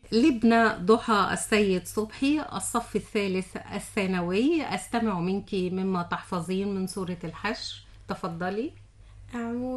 لبنى ضحى السيد صبحي، الصف الثالث الثانوي. أستمع منك مما تحفظين من سورة الحشر، تفضلي. أعوذ